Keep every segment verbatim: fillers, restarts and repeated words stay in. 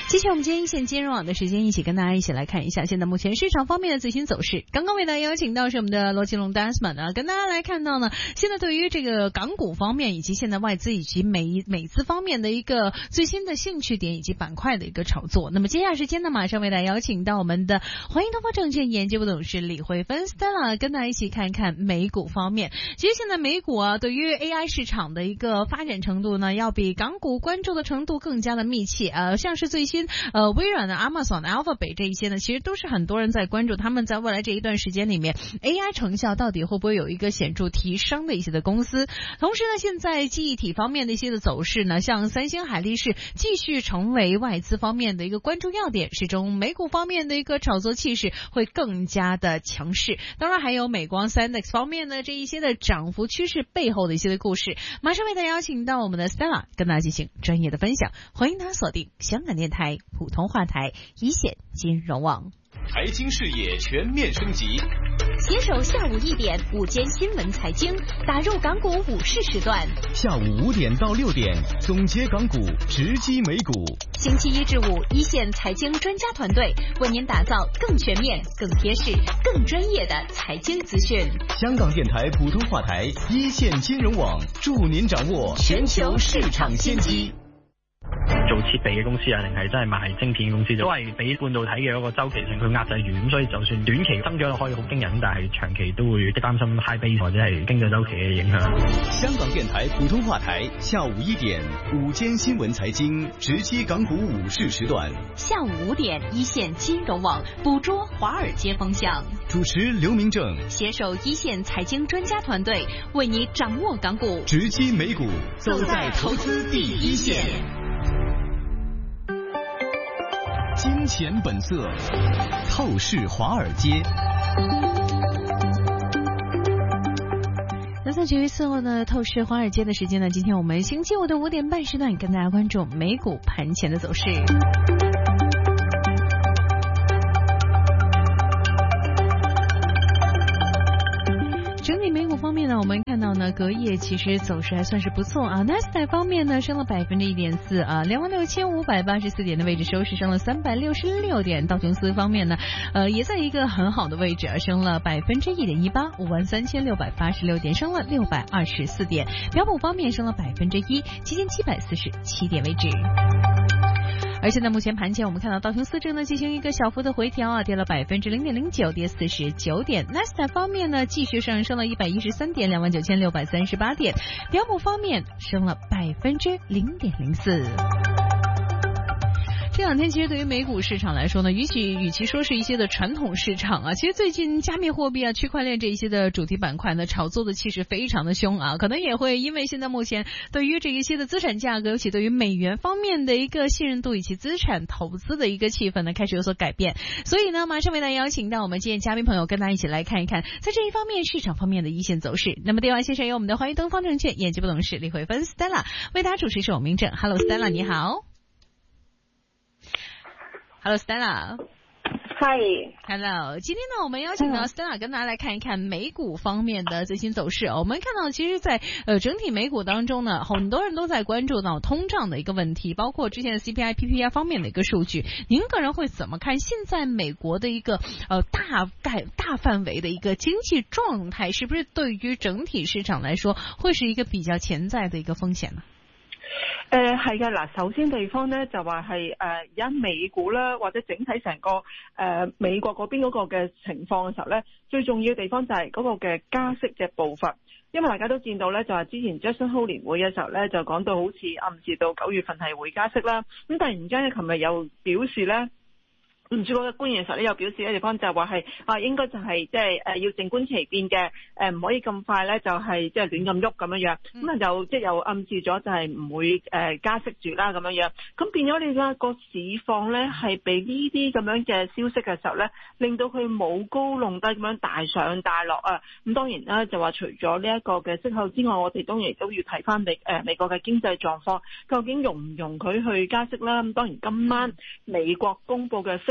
继续我们今天一线金融网的时间，一起跟大家一起来看一下现在目前市场方面的最新走势。刚刚为大家邀请到是我们的罗金龙 Desmond 啊，跟大家来看到呢，现在对于这个港股方面以及现在外资以及美美资方面的一个最新的兴趣点以及板块的一个炒作。那么接下来时间呢，马上为大家邀请到我们的华盈东方证券研究部董事李慧芬 Stella 跟大家一起看一看美股方面。其实现在美股啊，对于 A I 市场的一个发展程度呢，要比港股关注的程度更加的密切。呃，像是最新呃微软的 Amazon、Alphabet 这一些呢，其实都是很多人在关注他们在未来这一段时间里面 A I 成效到底会不会有一个显著提升的一些的公司。同时呢，现在记忆体方面的一些的走势呢，像三星、海力士继续成为外资方面的一个关注要点，始终美股方面的一个炒作气势会更加的强势。当然还有美光 三 Index 方面的这一些的涨幅趋势背后的一些的故事。马上为大家邀请到我们的 Stella 跟大家进行专业的分享，欢迎大家锁定香港电台普通话台一线金融网。 财经视野全面升级， 携手下午一点午间新闻财经，打入港股午市时段。 下午五点到六点，总结港股，直击美股。 星期一至五，一线财经专家团队为您打造更全面、更贴实、更专业的财经资讯。 香港電台普通話台一線金融網，祝您掌握全球市場先機。 做設備嘅公司啊，定係真係賣晶片嘅公司，都係俾半導體嘅一個周期性佢壓制住，咁所以就算短期增長可以好驚人，但係長期都會擔心 high base 或者係經濟周期嘅影響。 香港電台普通話台下午一點午間新聞財經，直擊港股午市時段。 下午五點，一線金融網捕捉華爾街風向。 主持劉明正， 攜手一線財經專家團隊，為你掌握港股， 直擊美股，走在投資第一線。金錢本色，透視華爾街。 那在九月四號呢，透視華爾街的時間呢，今天我們星期五的五點半時段跟大家關注美股盤前的走勢。整體美股方面呢，我們看到呢，隔夜其實走勢還算是不錯啊。納斯達克方面呢，升了百分之一點四啊，兩萬六千五百八十四點的位置收市，升了三百六十六點。道瓊斯方面呢，呃，也在一個很好的位置，升了百分之一點一八，五萬三千六百八十六點，升了六百二十四點。標普方面升了百分之一，七千七百四十七點位置。而現在目前盤前，我們看到道瓊斯正在進行一個小幅的回調啊，跌了百分之零點零九，跌四十九點。納斯達克方面呢，繼續上升了一百一十三點，兩萬九千六百三十八點。標普方面升了百分之零點零四。這兩天其實對於美股市場來說呢，與其與其說是一些的傳統市場啊，其實最近加密貨幣啊、區塊鏈這一些的主題板塊呢，炒作的氣勢非常的兇啊，可能也會因為現在目前對於這一些的資產價格，尤其對於美元方面的一個信任度以及資產投資的一個氣氛呢，開始有所改變。所以呢，馬上為大家邀請到我們今天嘉賓朋友，跟大家一起來看一看在這一方面市場方面的一線走勢。那麼電話線上有我們的華盈東方證券研究部董事李慧芬 Stella 為大家主持是我明正。Hello Stella， 你好。Hello Stella。Hi。Hello， 今天呢，我們邀請到 Stella 跟大家來看一看美股方面的最新走勢。我們看到，其實在呃整體美股當中呢，很多人都在關注到通脹的一個問題，包括之前的 C P I、P P I 方面的一個數據。您個人會怎麼看現在美國的一個呃大概大範圍的一個經濟狀態，是不是對於整體市場來說，會是一個比較潛在的一個風險呢？ 誒係嘅，嗱，首先地方咧就話係誒而家美股啦，或者整體成個誒、呃、美國嗰邊嗰個嘅情況嘅時候咧，最重要嘅地方就係嗰個嘅加息嘅步伐，因為大家都見到咧，就係之前 Jackson Hole 年會嘅時候咧，就講到好似暗示到九月份係會加息啦，咁突然間咧，琴日又表示咧。唔知嗰個官員嘅時候咧，又表示咧地方就係話係啊，應該就係即係誒要靜觀其變嘅，誒唔可以咁快咧就係即係亂咁喐咁樣樣，咁啊就即係又暗示咗就係唔會誒加息住啦咁樣樣，咁變咗你個個市況咧係被呢啲咁樣嘅消息嘅時候咧，令到佢冇高弄低咁樣大上大落啊！咁當然啦，就話除咗呢一個嘅息口之外，我哋當然都要睇翻美誒美國嘅經濟狀況，究竟容唔容許去加息啦？咁當然今晚美國公佈嘅非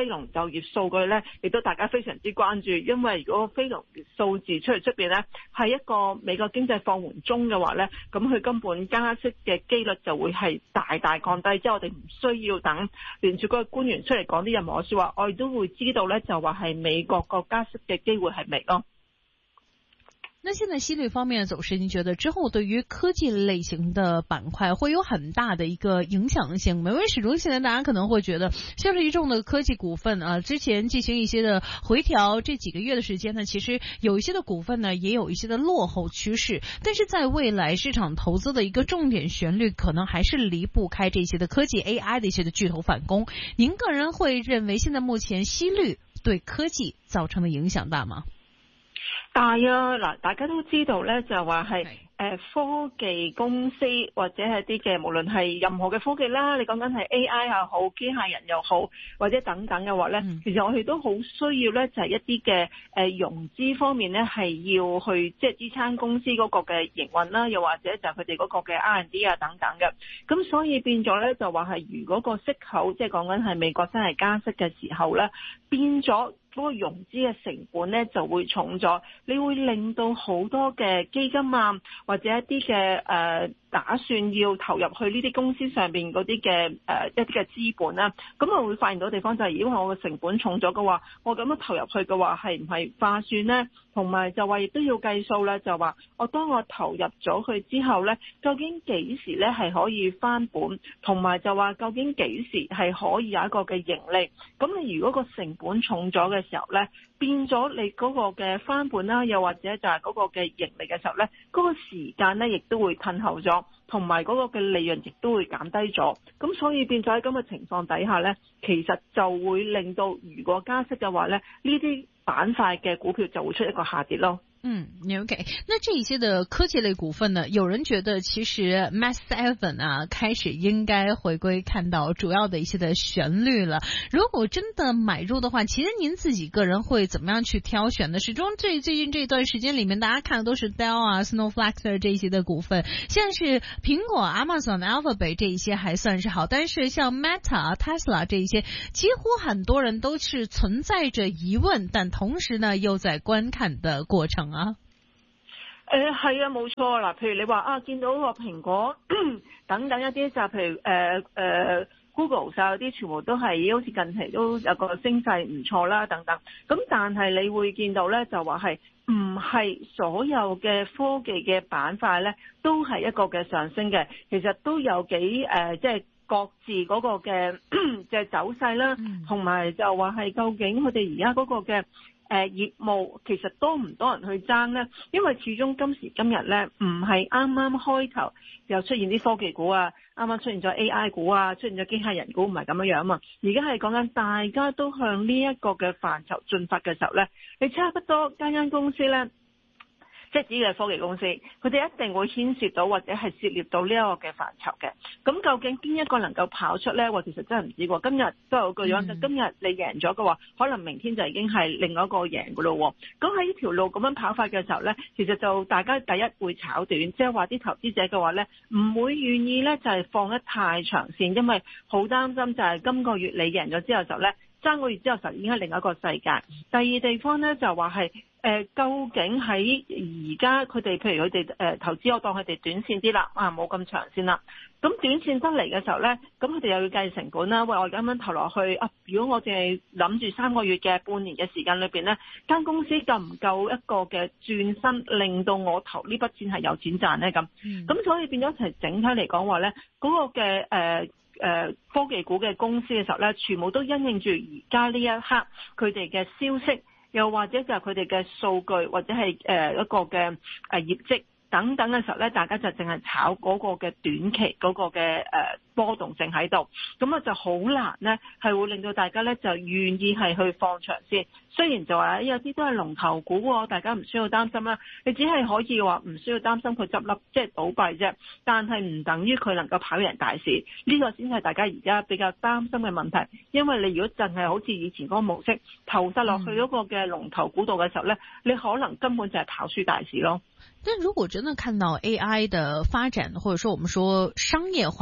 農就業數據咧，亦都大家非常之關注，因為如果非農數字出嚟出邊咧係一個美國經濟放緩中嘅話咧，咁佢根本加息嘅機率就會係大大降低，即係我哋唔需要等聯儲局嘅官員出嚟講啲任何説話，我哋都會知道咧就話係美國個加息嘅機會係微咯。 那現在息率方面的走勢，您覺得之後對於科技類型的板塊會有很大的一個影響性嗎？因為始終現在大家可能會覺得，像是一眾的科技股份啊，之前進行一些的回調，這幾個月的時間呢，其實有一些的股份呢，也有一些的落後趨勢。但是在未來市場投資的一個重點旋律，可能還是離不開這些的科技 A I 的一些的巨頭反攻。您個人會認為，現在目前息率對科技造成的影響大嗎？ 大啊！嗱，大家都知道咧，就話係誒科技公司或者係啲嘅，無論係任何嘅科技啦，你講緊係 A I 又好，機械人又好，或者等等嘅話咧，嗯、其實我哋都好需要咧，就係一啲嘅誒融資方面咧，係要去即係支撐公司嗰個嘅營運啦，又或者就係佢哋嗰個嘅 R and D 啊等等嘅。咁所以變咗咧，就話係如果個息口即係講緊係美國真係加息嘅時候咧，變咗嗰個融資嘅成本咧就會重咗，你會令到好多嘅基金啊，或者一啲嘅誒打算要投入去呢啲公司上邊嗰啲嘅誒一啲嘅資本啦，咁我會發現到地方就係，如果我嘅成本重咗嘅話，我咁樣投入去嘅話係唔係划算呢？同埋就話亦都要計數咧，就話我當我投入咗去之後咧，究竟幾時咧係可以翻本，同埋就話究竟幾時係可以有一個嘅盈利？咁你如果個成本重咗嘅時候咧，變咗你嗰個嘅翻本啦，又或者就係嗰個嘅盈利嘅時候咧，嗰個時間咧亦都會褪後咗，同埋嗰個嘅利潤亦都會減低咗。咁所以變咗喺咁嘅情況底下咧，其實就會令到如果加息嘅話咧，呢啲板塊嘅股票就會出一個下跌咯。 嗯 ，OK， 那這一些的科技類股份呢，有人覺得其實 Mat Seven 啊，開始應該回歸看到主要的一些的旋律了。如果真的買入的話，其實您自己個人會怎麼樣去挑選呢？始終最最近這段時間裏面，大家看的都是 Dell 啊、Snowflake 這一些的股份，現在是蘋果、Amazon、Alphabet 這一些還算是好，但是像 Meta、Tesla 這一些，幾乎很多人都是存在着疑問，但同時呢又在觀看的過程。啊， 誒係啊，冇錯啦。譬如你話啊，見到個蘋果等等一啲就譬如誒誒、呃呃、Google 啊嗰啲，全部都係好似近期都有個升勢唔錯啦，等等。咁但係你會見到咧，就話係唔係所有嘅科技嘅板塊咧，都係一個嘅上升嘅。其實都有幾誒、呃，即係各自嗰個嘅嘅走勢啦，同埋、嗯、就話係究竟佢哋而家嗰個嘅。誒、呃、業務其實多唔多人去爭呢？因為始終今時今日呢，唔係啱啱開頭又出現啲科技股啊，啱啱出現咗 A I 股啊，出現咗機械人股，唔係咁樣樣嘛。而家係講緊大家都向呢一個嘅範疇進發嘅時候呢，你差不多間間公司呢，即係指嘅科技公司，佢哋一定會牽涉到或者係涉獵到呢一個嘅範疇嘅。咁究竟邊一個能夠跑出呢？我其實真係唔知喎。今日都有個樣，嗯、今日你贏咗嘅話，可能明天就已經係另外一個贏嘅咯。咁喺呢條路咁樣跑法嘅時候呢，其實就大家第一會炒短，即係話啲投資者嘅話呢，唔會願意呢就係放得太長線，因為好擔心就係今個月你贏咗之後就呢，三個月之後就已經係另一個世界。第二地方呢，就話係。誒、呃，究竟喺而家佢哋，譬如佢哋誒投資，我當佢哋短線啲啦，啊冇咁長線啦。咁短線得嚟嘅時候咧，咁佢哋又要計成本啦。喂，我咁樣投落去啊，如果我淨係諗住三個月嘅半年嘅時間裏邊咧，間公司夠唔夠一個嘅轉身，令到我投呢筆錢係有錢賺咧？咁，咁、嗯、所以變咗一齊整體嚟講話咧，嗰、那個嘅誒誒科技股嘅公司嘅時候咧，全部都因應住而家呢一刻佢哋嘅消息。又或者就係佢哋嘅數據，或者係誒一個嘅誒業績等等嘅時候咧，大家就淨係炒嗰個嘅短期嗰個嘅誒波動性喺度，咁啊就好難咧，係會令到大家咧就願意係去放長線。雖然就話有啲都係龍頭股喎，大家唔需要擔心啦。你只係可以話唔需要擔心佢執笠，即係倒閉啫。但係唔等於佢能夠跑贏大市，呢個先係大家而家比較擔心嘅問題。因為你如果淨係好似以前嗰個模式投晒落去嗰個嘅龍頭股度嘅時候咧，你可能根本就係跑輸大市咯。 但如果真的看到 A I 的發展，或者說我們說商業化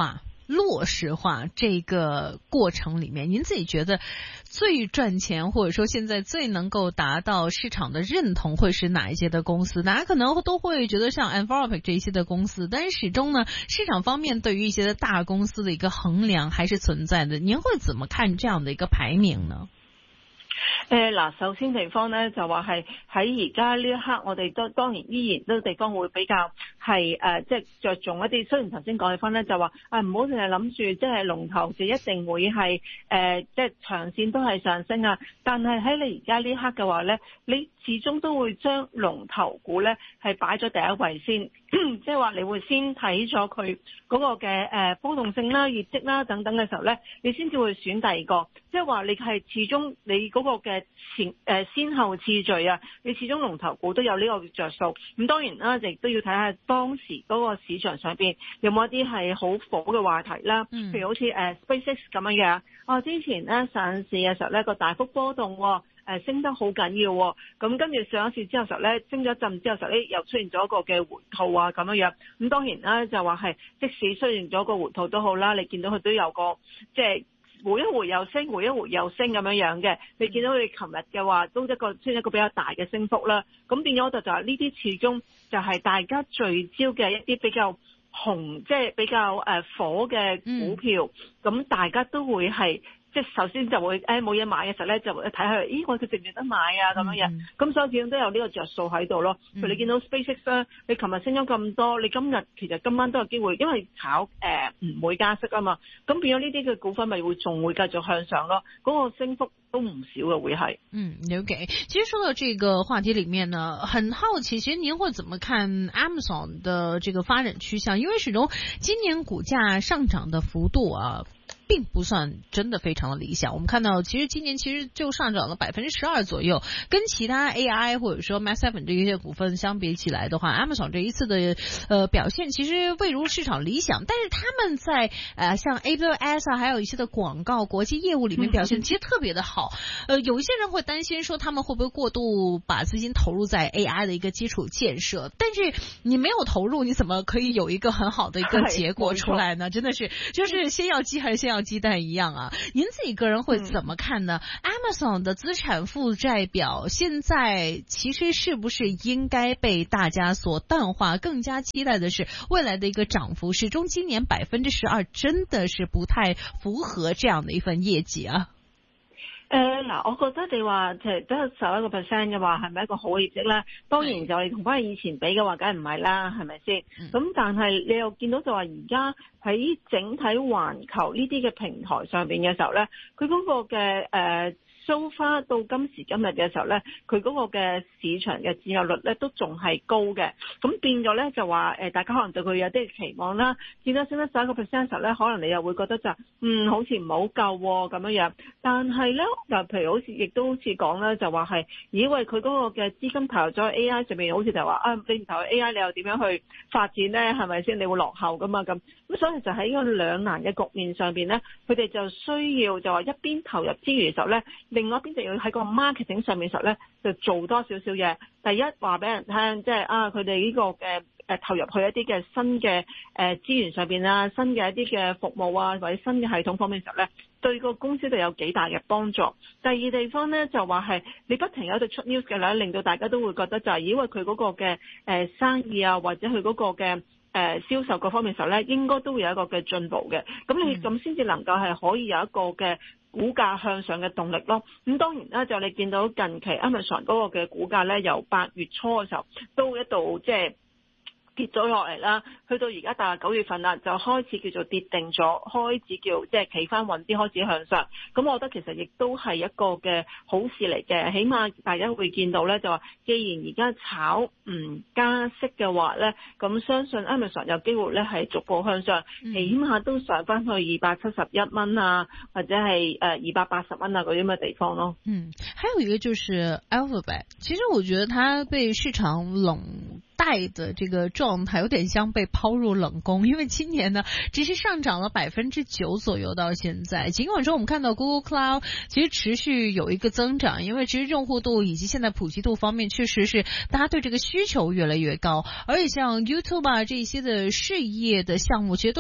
落实化这个过程里面，您自己觉得最赚钱，或者说现在最能够达到市场的认同会是哪一些的公司？大家可能都会觉得像 Anthropic 这一些的公司，但是始終呢，市場方面對於一些的大公司的一個衡量還是存在的。您會怎麼看這樣的一個排名呢？ 誒嗱，首先地方咧就話係喺而家呢一刻，我哋都當然依然都地方會比較係誒，即係着重一啲。雖然頭先講嘅分咧就話啊，唔好淨係諗住即係龍頭就一定會係誒，即係長線都係上升啊。但係喺你而家呢一刻嘅話咧，你始終都會將龍頭股咧係擺咗第一位先，即係話你會先睇咗佢嗰個嘅誒波動性啦、業績啦等等嘅時候咧，你先至會選第二個。即係話你係始終你嗰個嘅前誒先後次序啊，你始終龍頭股都有呢個着數。咁當然啦，亦都要睇下當時嗰個市場上邊有冇一啲係好火嘅話題啦。嗯、譬如好似誒 SpaceX 咁樣嘅，哦之前咧上市嘅時候咧個大幅波動，誒、呃、升得好緊要。咁跟住上市之後時候咧升咗一陣之後時候咧又出現咗一個嘅回吐啊咁樣樣。咁當然啦就話係即使出現咗個回吐都好啦，你見到佢都有個即係。回一回又升，回一回又升咁樣樣嘅，你見到佢琴日嘅話都一個先一個比較大嘅升幅啦。咁變咗就就係呢啲始終就係大家聚焦嘅一啲比較紅，即係比較誒火嘅股票，咁、嗯、大家都會係。即係首先就會誒冇嘢買嘅時候咧，就會睇下，咦我佢值唔值得買啊咁樣樣。咁、嗯、所以始終都有呢個着數喺度咯。譬如、嗯、你見到 SpaceX 咧，你琴日升咗咁多，你今日其實今晚都有機會，因為炒誒唔、呃、會加息啊嘛。咁變咗呢啲嘅股份咪會仲會繼續向上咯。嗰、那個升幅都唔少嘅會係。嗯 ，OK。其實說到這個話題裡面呢，很好奇，其實您會怎麼看 Amazon 的這個發展趨向？因為始終今年股價上漲的幅度啊。並不算真的非常的理想。我們看到其實今年其實就上漲了百分之十二左右，跟其他 A I 或者說 Meta Seven 這些股份相比起來的話， Amazon 這一次的呃表現其實未如市場理想，但是他們在呃像 A W S 啊，還有一些的廣告國際業務裡面表現其實特別的好。呃有一些人會擔心說他們會不會過度把資金投入在 A I 的一個基礎建設，但是你沒有投入，你怎麼可以有一個很好的一個結果出來呢？真的是就是先要雞還是先要雞蛋一樣啊。您自己個人會怎麼看呢？嗯、Amazon 的資產負債表現在其實是不是應該被大家所淡化？更加期待的是未來的一個漲幅，始終今年百分之十二真的是不太符合這樣的一份業績啊。 誒嗱、呃，我覺得你話即係得十一個 percent 嘅話，係咪一個好業績咧？當然就你同翻以前比嘅話，梗係唔係啦，係咪先？咁、嗯、但係你又見到就話而家喺整體環球呢啲嘅平台上邊嘅時候咧，佢嗰個嘅誒。呃So far 到今時今日嘅時候咧，佢嗰個嘅市場嘅佔有率咧都仲係高嘅，咁變咗咧就話誒，大家可能對佢有啲期望啦，見到升得十一個 percent 時候咧，可能你又會覺得就嗯好似唔係好夠咁樣樣，但係咧就譬如好似亦都好似講咧，就話係以為佢嗰個嘅資金投入咗 A I 上面，好似就話啊，你唔投入 A I 你又點樣去發展咧？係咪先？你會落後噶嘛咁，咁所以就喺呢個兩難嘅局面上邊咧，佢哋就需要就話一邊投入之餘嘅時候咧。另外一邊就要喺個 marketing 上面時候咧，就做多少少嘢。第一話俾人聽，即係啊，佢哋呢個嘅誒投入去一啲嘅新嘅誒資源上邊啊，新嘅一啲嘅服務啊，或者新嘅系統方面嘅時候咧，對個公司就有幾大嘅幫助。第二地方咧就話係你不停喺度出 news 嘅咧，令到大家都會覺得就係因為佢嗰個嘅誒生意啊，或者佢嗰個嘅誒銷售各方面嘅時候咧，應該都會有一個嘅進步嘅。咁你咁先至能夠係可以有一個嘅股價向上嘅動力咯，咁當然啦，就你見到近期 Amazon 嗰個嘅股價咧，由八月初嘅時候都一度即係跌咗落嚟啦，去到而家大概九月份啦，就開始叫做跌定咗，開始叫即係企翻穩啲，開始向上。咁我覺得其實亦都係一個嘅好事嚟嘅，起碼大家會見到咧，就話既然而家炒唔加息嘅話咧，咁相信 Amazon 有機會咧係逐步向上，嗯、起碼都上翻去二百七十一蚊啊，或者係誒二百八十蚊啊嗰啲咁嘅地方咯。 嗯，還有一個就是 Alphabet， 其實我覺得它被市場冷帶的這個狀態有點像被拋入冷宮，因為今年呢只是上漲了百分之九左右到現在。儘管說我們看到 Google Cloud 其實持續有一個增長，因為其實用戶度以及現在普及度方面確實是大家對這個需求越來越高，而且像 YouTube 啊這些的事業的項目其實都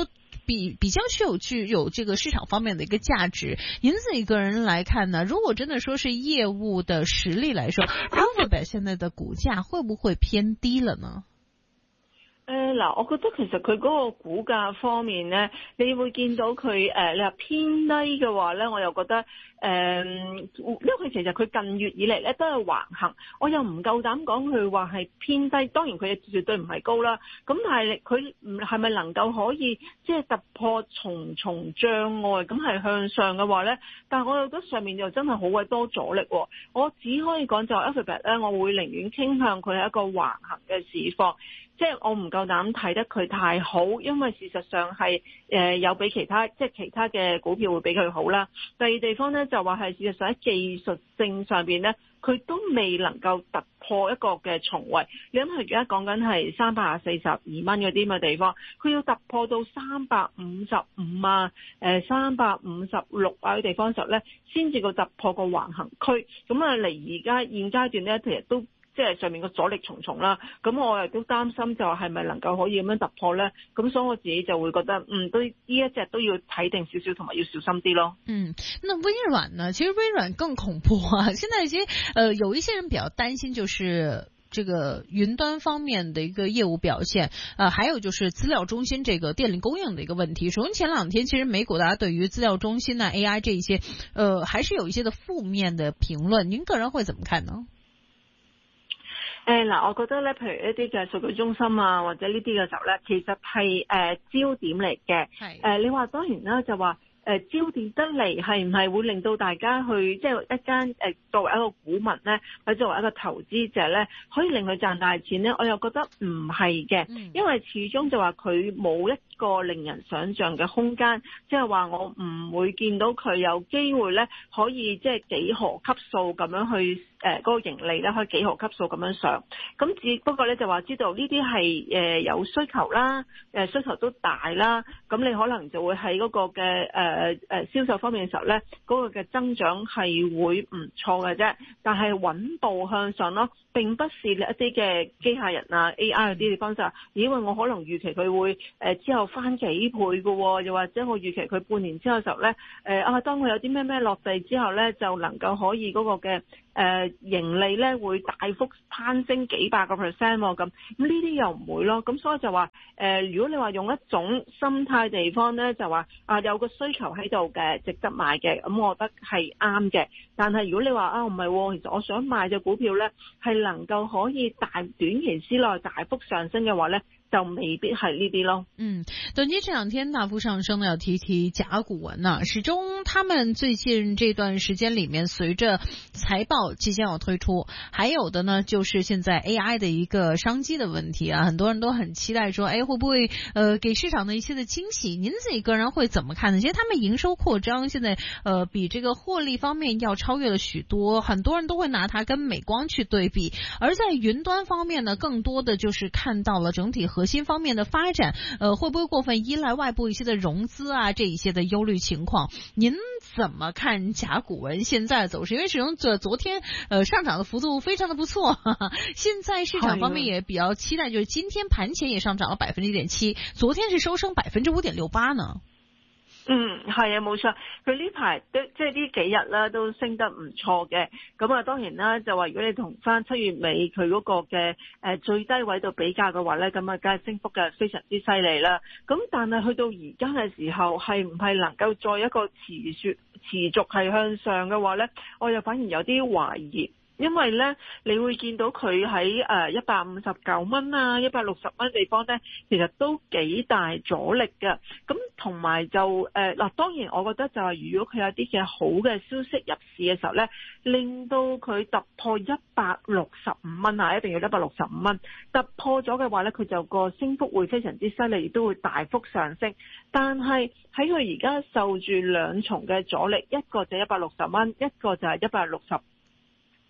比比較具有具有這個市場方面的一個價值。您自己個人來看呢，如果真的說是業務的實力來說，Alphabet 現在的股價會不會偏低了呢？ 誒嗱、呃，我覺得其實佢嗰個股價方面咧，你會見到佢誒、呃，你話偏低嘅話咧，我又覺得誒、呃，因為佢其實佢近月以嚟咧都係橫行，我又唔夠膽講佢話係偏低。當然佢絕對唔係高啦，咁但係佢唔係咪能夠可以即係突破重重障礙，咁係向上嘅話咧？但係我又覺得上面又真係好鬼多阻力喎。我只可以講就係 Alphabet 咧，我會寧願傾向佢係一個橫行嘅市況。即係我唔夠膽睇得佢太好，因為事實上係誒、呃、有比其他即係其他嘅股票會比佢好啦。第二地方咧就話係事實上喺技術性上邊咧，佢都未能夠突破一個嘅重圍。你諗佢而家講緊係三百四十二蚊嗰啲咁嘅地方，佢要突破到三百五十五啊、誒三百五十六啊啲地方時候咧，先至個突破個橫行區。咁啊嚟而家現階段咧，其實都即係上面個阻力重重啦，咁我亦都擔心就係咪能夠可以咁樣突破咧？咁所以我自己就會覺得，嗯，都呢一隻都要睇定少少，同埋要小心啲咯。 嗯，那微軟呢？其實微軟更恐怖啊！現在其實，呃，有一些人比較擔心，就是這個雲端方面的一個業務表現，呃，還有就是資料中心這個電力供應的一個問題。首先前兩天，其實美股大家對於資料中心啊、A I 這一些，呃，還是有一些的負面的評論。您個人會怎麼看呢？ 誒嗱、呃，我覺得咧，譬如一啲嘅數據中心啊，或者呢啲嘅時候咧，其實係誒、呃、焦點嚟嘅。係誒、呃，你話當然啦，就話。誒、呃、焦點得嚟係唔係會令到大家去即係一間誒、呃、作為一個股民咧，或者作為一個投資者咧，可以令佢賺大錢咧？我又覺得唔係嘅，嗯、因為始終就話佢冇一個令人想像嘅空間，即係話我唔會見到佢有機會咧可以即係幾何級數咁樣去誒嗰、呃那個盈利咧可以幾何級數咁樣上。咁只不過咧就話知道呢啲係誒有需求啦，誒、呃、需求都大啦，咁你可能就會喺嗰個嘅誒。呃誒誒銷售方面嘅時候咧，嗰、那個嘅增長係會唔錯嘅啫，但係穩步向上咯，並不是一啲嘅機械人啊 A I 嗰啲地方就，因為我可能預期佢會誒、呃、之後翻幾倍嘅，又或者我預期佢半年之後嘅時候咧，誒、呃、啊當佢有啲咩咩落地之後咧，就能夠可以嗰個嘅誒、呃、盈利咧會大幅攀升幾百個 percent 咁，咁呢啲又唔會咯，咁所以就話誒、呃、如果你話用一種心態地方咧，就話啊有個需求喺度嘅，值得買嘅，咁我覺得係啱嘅。但係如果你話啊唔係，其實我想買隻股票咧，係能夠可以大短期之內大幅上升嘅話咧，就未必係呢啲咯。嗯， 短期這兩天大幅上升呢，要提提甲骨文啊，始終他們最近這段時間裡面，隨着財報即將要推出，還有的呢就是現在 A I 的一個商機的問題啊，很多人都很期待說，哎，會不會呃給市場的一些的驚喜？您自己個人會怎麼看呢？其實他們營收擴張，現在呃比這個獲利方面要超越了許多，很多人都會拿它跟美光去對比，而在雲端方面呢，更多的就是看到了整體核心方面的發展，呃，會不會過分依賴外部一些的融資啊，這一些的憂慮情況？您怎麼看甲骨文現在的走勢？因為始終這昨天呃上漲的幅度非常的不錯，哈哈，現在市場方面也比較期待，就是今天盤前也上漲了百分之一點七，昨天是收升百分之五點六八呢。 嗯，係啊，冇錯，佢呢排都即係呢幾日啦，都升得唔錯嘅。咁啊，當然啦，就話如果你同翻七月尾佢嗰個嘅誒最低位度比較嘅話咧，咁啊，梗係升幅嘅非常之犀利啦。咁但係去到而家嘅時候，係唔係能夠再一個持續持續係向上嘅話咧？我又反而有啲懷疑。因為咧，你會見到佢喺誒一百五十九蚊啊、一百六十蚊地方咧，其實都幾大阻力嘅。咁同埋就誒嗱、呃，當然我覺得就係如果佢有啲嘅好嘅消息入市嘅時候咧，令到佢突破一百六十五蚊啊，一定要一百六十五蚊突破咗嘅話咧，佢就個升幅會非常之犀利，亦都會大幅上升。但係喺佢而家受住兩重嘅阻力，一個就一百六十蚊，一個就係一百六十。誒、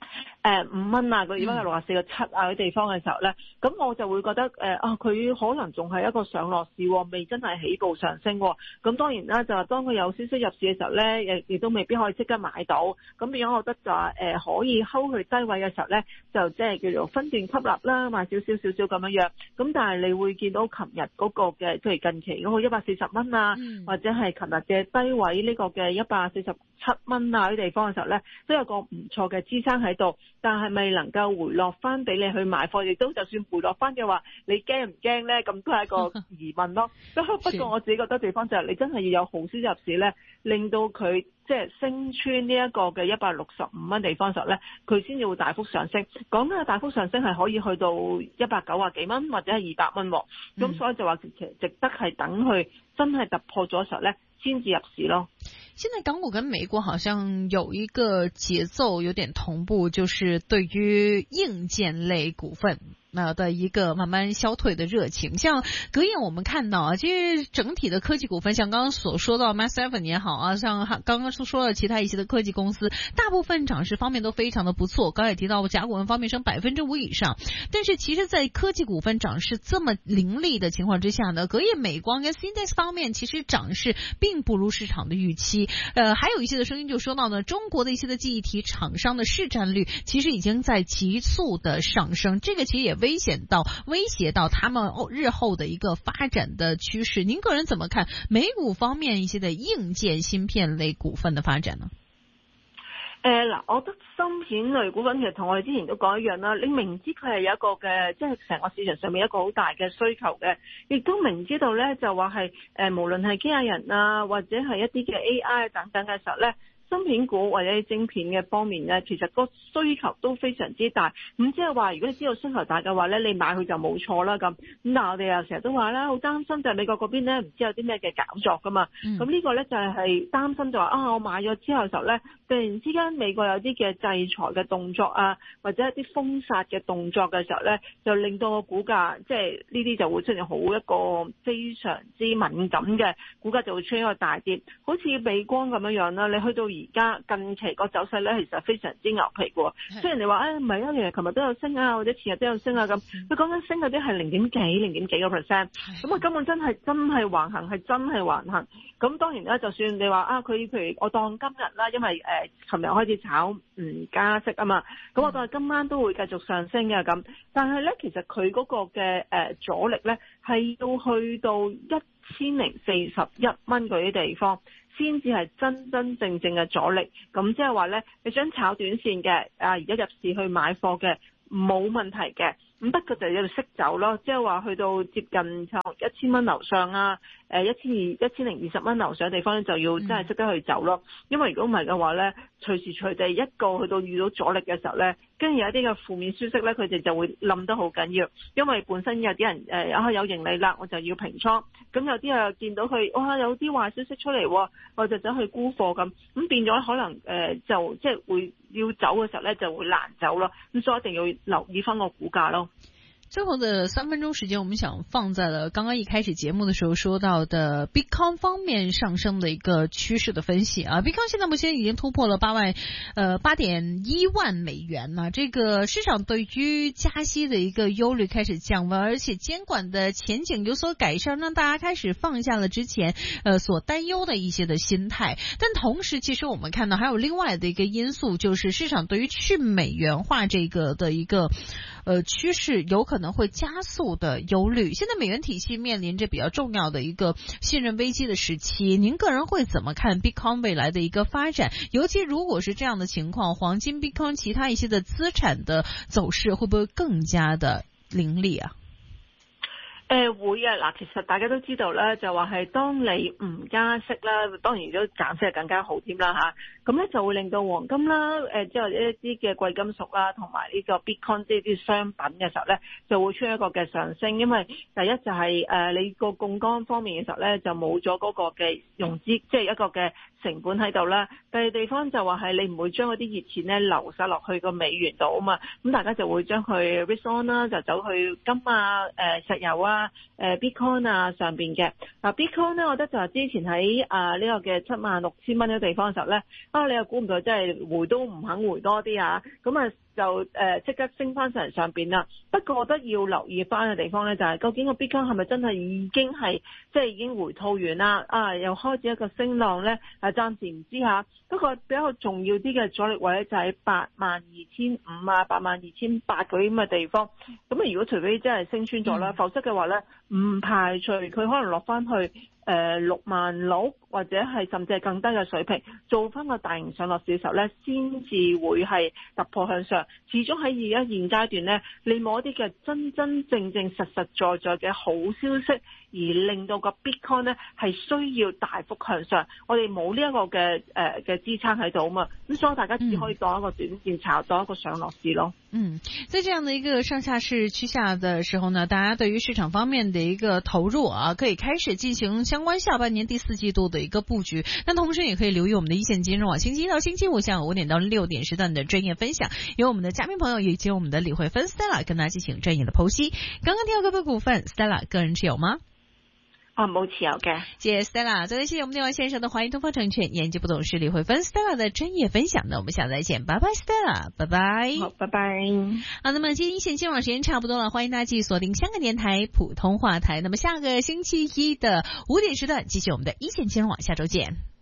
誒五蚊啊，佢而家係六十四個七啊啲地方嘅時候咧，咁我就會覺得誒啊佢可能仲係一個上落市，未真係起步上升。咁當然啦，就係當佢有消息入市嘅時候咧，亦亦都未必可以即刻買到。咁變咗，我覺得就係誒可以睺去低位嘅時候咧，就即係叫做分段吸納啦，買少少少少咁樣樣。咁但係你會見到琴日嗰個嘅，譬如近期嗰個一百四十蚊啊，嗯、或者係琴日嘅低位呢個嘅一百四十七蚊啊啲地方嘅時候咧，都有個唔錯嘅支撐喺度。但係咪能夠回落翻俾你去買貨？亦都就算回落翻嘅話，你驚唔驚咧？咁都係一個疑問咯。不過我自己覺得地方就係你真係要有好消息入市咧，令到佢即係升穿呢一個嘅一百六十五蚊地方時候咧，佢先至會大幅上升。講緊嘅大幅上升係可以去到一百九啊幾蚊或者係二百蚊。咁、嗯、所以就話其實值得係等佢真係突破咗時候咧，先至入市咯。 現在港股跟美國好像有一個節奏有點同步，就是對於硬件類股份那的一個慢慢消退的熱情。像隔夜我們看到啊，其實整體的科技股份，像剛剛所說到 Meta Seven 也好啊，像剛剛所說到其他一些的科技公司，大部分漲勢方面都非常的不錯。剛才也提到甲骨文方面升百分之五以上，但是其實在科技股份漲勢這麼凌厲的情況之下呢，隔夜美光跟 Cindex 方面其實漲勢並不如市場的預期。呃，還有一些的聲音就說到呢，中國的一些的記憶體廠商的市佔率其實已經在急速的上升，這個其實也危險到威脅到他們日後的一個發展的趨勢。您個人怎麼看美股方面一些的硬件芯片類股份的發展呢？ 誒嗱，我覺得芯片類股份其實同我哋之前都講一樣啦。你明知佢係有一個嘅，即係成個市場上面一個好大嘅需求嘅，亦都明知道咧就話係誒，無論係機械人啊，或者係一啲嘅 A I 等等嘅時候咧，芯片股或者晶片嘅方面咧，其實個需求都非常之大。咁即係話，如果你知道需求大嘅話咧，你買佢就冇錯啦。咁咁，但係我哋又成日都話啦，好擔心就係美國嗰邊咧，唔知有啲咩嘅搞作噶嘛。咁、嗯、呢個咧就係係擔心就話啊，我買咗之後嘅時候咧，突然之間美國有啲嘅制裁嘅動作啊，或者一啲封殺嘅動作嘅時候咧，就令到個股價即係呢啲就會出現好一個非常之敏感嘅股價就會出現一個大跌，好似美光咁樣樣啦。你去到而家近期個走勢咧，其實非常之牛皮嘅。雖然你話誒唔係啊，其實琴日都有升啊，或者前日都有升啊咁。佢講緊升嗰啲係零點幾、零點幾個 percent， 咁啊根本真係真係橫行，係真係橫行。咁當然啦，就算你話啊，佢譬如我當今日啦，因為誒琴日開始炒唔加息啊嘛，咁我當今晚都會繼續上升嘅咁。但係咧，其實佢嗰個嘅誒阻力咧係要去到一千零四十一蚊嗰啲地方，先至係真真正正嘅阻力。咁即係話咧，你想炒短線嘅啊，而家入市去買貨嘅冇問題嘅。咁不過就要識走咯，即係話去到接近就一千蚊樓上啊，誒一千二、一千零二十蚊樓上嘅地方咧，就要真係識得去走咯。因為如果唔係嘅話咧，隨時隨地一個去到遇到阻力嘅時候咧，跟住有一啲嘅負面消息咧，佢哋就會冧得好緊要。因為本身有啲人誒啊有盈利啦，我就要平倉。咁有啲又見到佢哇有啲壞消息出嚟，我就走去沽貨咁，咁變咗可能誒、呃、就即係會要走嘅時候咧就會難走咯。咁所以一定要留意翻個股價咯。 最後的三分鐘時間，我們想放在了剛剛一開始節目的時候說到的 Bitcoin 方面上升的一個趨勢的分析啊。Bitcoin 現在目前已經突破了八萬，呃八點一萬美元呢。這個市場對於加息的一個憂慮開始降溫，而且監管的前景有所改善，讓大家開始放下了之前呃所擔憂的一些的心態。但同時，其實我們看到還有另外的一個因素，就是市場對於去美元化這個的一個呃趨勢有可能可能會加速的憂慮。現在美元體系面臨着比較重要的一個信任危機的時期，您個人會怎麼看 Bitcoin 未來的一個發展？尤其如果是這樣的情況，黃金、Bitcoin 其他一些的資產的走勢會不會更加的凌厲啊？ 誒、呃、會啊！嗱，其實大家都知道咧，就話係當你唔加息啦，當然都減息係更加好添啦吓。咁咧就會令到黃金啦，誒之後一啲嘅貴金屬啦，同埋呢個 Bitcoin 即係啲商品嘅時候咧，就會出一個嘅上升。因為第一就係、是、誒、呃、你個槓桿方面嘅時候咧，就冇咗嗰個嘅融資，即係一個嘅成本喺度啦。第二地方就話係你唔會將嗰啲熱錢咧流晒落去個美元度啊嘛，咁大家就會將佢 risk on 啦，就走去金啊、誒、呃、石油啊。誒 Bitcoin 啊上邊嘅嗱 Bitcoin 咧，我覺得就係之前喺啊呢個嘅七萬六千蚊嘅地方嘅時候咧，啊你又估唔到真係回都唔肯回多啲啊，咁啊就誒即刻升翻上上邊啦。不過我覺得要留意翻嘅地方咧，就係究竟個 Bitcoin 係咪真係已經係即係已經回吐完啦？啊，又開始一個升浪咧，啊暫時唔知下。不過比較重要啲嘅阻力位咧，就喺八萬二千五啊、八萬二千八嗰啲咁嘅地方。咁啊，如果除非真係升穿咗啦，嗯、否則嘅話咧，唔排除佢可能落翻去誒六萬六，或者係甚至係更低嘅水平，做翻個大型上落市嘅時候咧，先至會係突破向上。始終喺而家現階段咧，你冇一啲嘅真真正正實實在在嘅好消息，而令到個 Bitcoin 咧係需要大幅向上。我哋冇呢一個嘅誒嘅支撐喺度啊嘛，咁所以大家只可以當一個短線炒，當一個上落市咯。 嗯，在這樣的一個上下市趨下的時候呢，大家對於市場方面的一個投入啊，可以開始進行相關下半年第四季度的一個布局。那同時也可以留意我們的一線金融網，星期一到星期五下午五點到六點時段的專業分享，由我們的嘉賓朋友以及我們的李慧芬 Stella 跟大家進行專業的剖析。剛剛提到個別股份 Stella 個人持有嗎？ 啊，冇持有嘅。謝謝 Stella，昨天謝謝我們電話線上的華誼東方證券研究部董事李慧芬 Stella 的專業分享呢，我們下次再見，拜拜 Stella， 拜拜。 好，拜拜。 好，那麼今天一線金融時間差不多了，歡迎大家繼續鎖定香港電台普通話台。那麼下個星期一的五點時段，繼續我們的一線金融網，下周見。